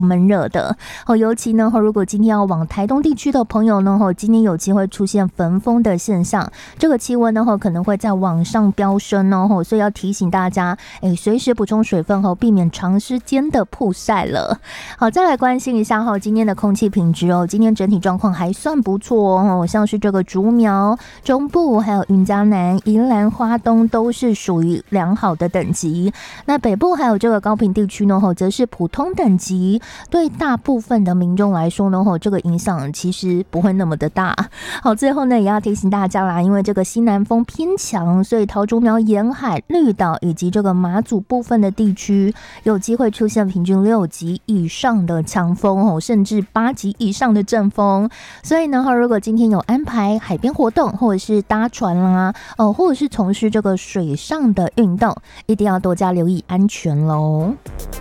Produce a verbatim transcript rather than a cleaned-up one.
闷热的哦，尤其呢，如果今天要往台东地区的朋友呢，今天有机会出现焚风的现象，这个气温呢可能会在往上飙升哦，所以要提醒大家，哎，随时补充水分哦，避免长时间的曝晒了。好，再来关心一下哈，今天的空气品质哦，今天整体状况还算不错哦，像是这个竹苗、中部还有云嘉南、宜兰花东都是属于良好的等级，那北部还有这个高屏地区呢，则是普通等级。对大部分的民众来说呢，这个影响其实不会那么的大。好，最后呢也要提醒大家啦，因为这个西南风偏强，所以桃竹苗沿海、绿岛以及这个马祖部分的地区有机会出现平均六级以上的强风，甚至八级以上的阵风。所以呢，如果今天有安排海边活动，或者是搭船啦，呃，或者是从事这个水上的运动，一定要多加留意安全喽。